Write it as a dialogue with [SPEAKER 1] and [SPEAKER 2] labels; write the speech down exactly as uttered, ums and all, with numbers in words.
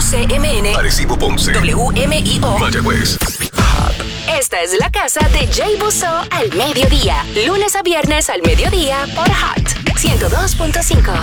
[SPEAKER 1] C M N,
[SPEAKER 2] Arecibo, Ponce,
[SPEAKER 1] W M I O,
[SPEAKER 2] Mayagüez.
[SPEAKER 1] Esta es la casa de Jay Busso al mediodía. Lunes a viernes al mediodía por Hot ciento dos punto cinco.